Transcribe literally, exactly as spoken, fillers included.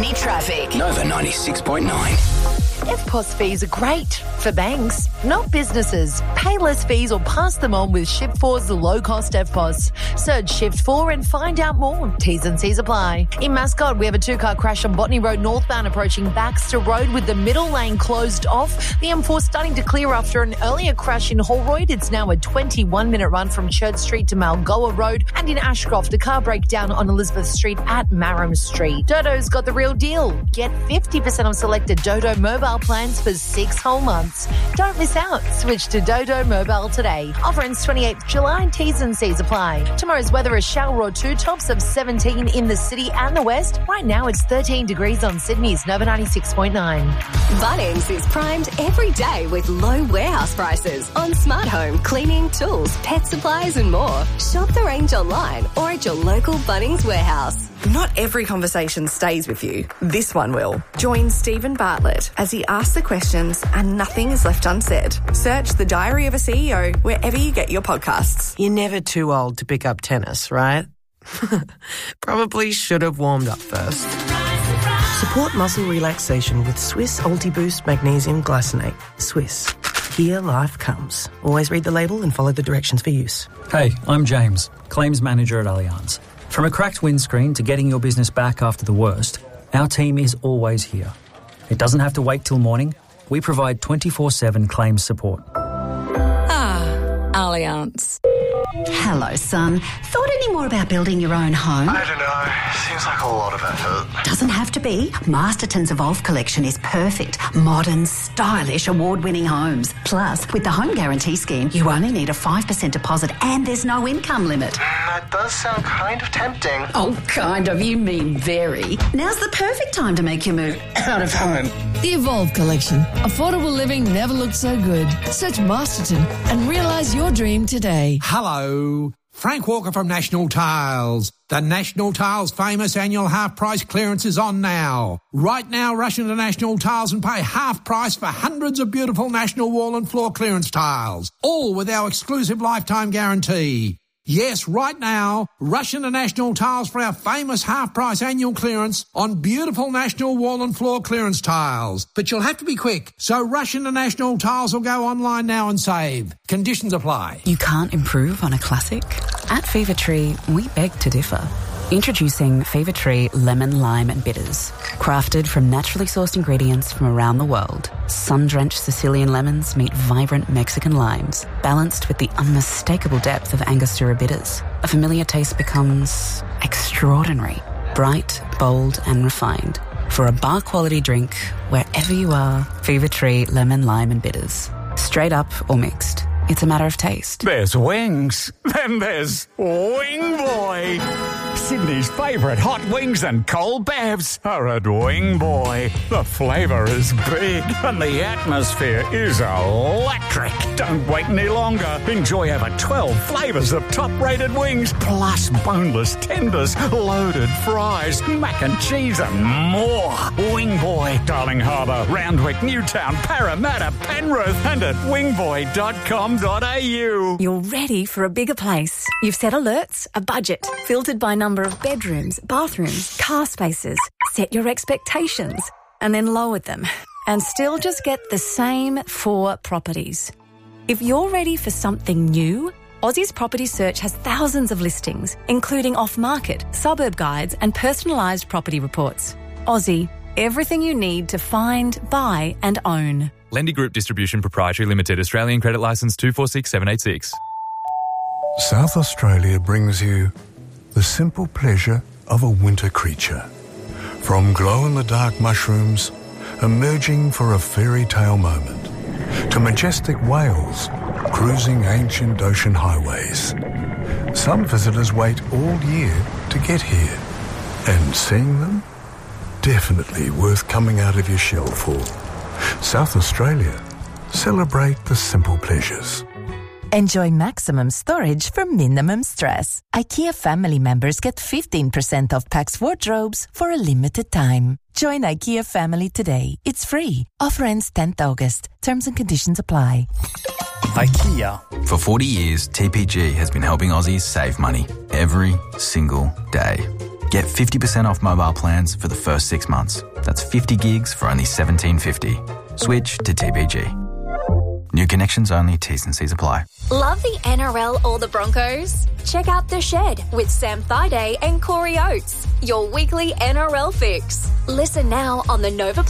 Sydney traffic. Nova ninety-six point nine. F P O S fees are great for banks, not businesses. Pay less fees or pass them on with Shift four's low-cost F P O S. Search Shift four and find out more. T's and C's apply. In Mascot, we have a two-car crash on Botany Road northbound approaching Baxter Road with the middle lane closed off. The M four starting to clear after an earlier crash in Holroyd. It's now a twenty-one minute run from Church Street to Malgoa Road. And in Ashcroft, a car breakdown on Elizabeth Street at Marham Street. Dodo's got the real deal. Get fifty percent on selected Dodo mobile plans for six whole months. Don't miss out. Switch to Dodo Mobile today. Offer ends twenty-eighth of July. T's and C's apply. Tomorrow's weather is shower or two, tops of seventeen in the city and the west. Right now it's thirteen degrees on Sydney's Nova ninety-six point nine. Bunnings is primed every day with low warehouse prices on smart home, cleaning, tools, pet supplies and more. Shop the range online or at your local Bunnings warehouse. Not every conversation stays with you. This one will. Join Stephen Bartlett as he asks the questions and nothing is left unsaid. Search The Diary of a C E O wherever you get your podcasts. You're never too old to pick up tennis, right? Probably should have warmed up first. Support muscle relaxation with Swiss Ultiboost Magnesium Glycinate. Swiss. Here life comes. Always read the label and follow the directions for use. Hey, I'm James, Claims Manager at Allianz. From a cracked windscreen to getting your business back after the worst, our team is always here. It doesn't have to wait till morning. We provide twenty-four seven claims support. Ah, Allianz. Hello, son. Thought any more about building your own home? I don't know. Seems like a lot of effort. Doesn't have to be. Masterton's Evolve collection is perfect. Modern, stylish, award-winning homes. Plus, with the Home Guarantee Scheme, you only need a five percent deposit and there's no income limit. That does sound kind of tempting. Oh, kind of. You mean very. Now's the perfect time to make your move out of home. The Evolve collection. Affordable living never looked so good. Search Masterton and realise your dream today. Hello. Frank Walker from National Tiles. The National Tiles famous annual half price clearance is on now. Right now, rush into National Tiles and pay half price for hundreds of beautiful National wall and floor clearance tiles, all with our exclusive lifetime guarantee. Yes, right now, rush into National Tiles for our famous half-price annual clearance on beautiful National wall and floor clearance tiles. But you'll have to be quick, so rush into National Tiles or go online now and save. Conditions apply. You can't improve on a classic? At Fever Tree, we beg to differ. Introducing Fever Tree Lemon, Lime and Bitters. Crafted from naturally sourced ingredients from around the world, sun-drenched Sicilian lemons meet vibrant Mexican limes, balanced with the unmistakable depth of Angostura bitters. A familiar taste becomes extraordinary, bright, bold and refined. For a bar-quality drink, wherever you are, Fever Tree Lemon, Lime and Bitters. Straight up or mixed. It's a matter of taste. There's wings. Then there's Wing Boy. Sydney's favourite hot wings and cold bevs are at Wing Boy. The flavour is big and the atmosphere is electric. Don't wait any longer. Enjoy over twelve flavours of top-rated wings, plus boneless tenders, loaded fries, mac and cheese and more. Wing Boy, Darling Harbour, Roundwick, Newtown, Parramatta, Penrith and at wingboy dot com dot a u. You're ready for a bigger place. You've set alerts, a budget, filtered by number of bedrooms, bathrooms, car spaces, set your expectations, and then lowered them, and still just get the same four properties. If you're ready for something new, Aussie's Property Search has thousands of listings, including off-market, suburb guides, and personalised property reports. Aussie, everything you need to find, buy, and own. Lendy Group Distribution Proprietary Limited, Australian Credit Licence two four six seven eight six. South Australia brings you the simple pleasure of a winter creature. From glow-in-the-dark mushrooms emerging for a fairy tale moment, to majestic whales cruising ancient ocean highways. Some visitors wait all year to get here, and seeing them, definitely worth coming out of your shell for. South Australia, celebrate the simple pleasures. Enjoy maximum storage for minimum stress. IKEA family members get fifteen percent off Pax wardrobes for a limited time. Join IKEA family today. It's free. Offer ends tenth of August. Terms and conditions apply. IKEA. For forty years, T P G has been helping Aussies save money every single day. Get fifty percent off mobile plans for the first six months. That's fifty gigs for only seventeen fifty. Switch to T B G. New connections only, T's and C's apply. Love the N R L or the Broncos? Check out The Shed with Sam Thaiday and Corey Oates, your weekly N R L fix. Listen now on the Nova Play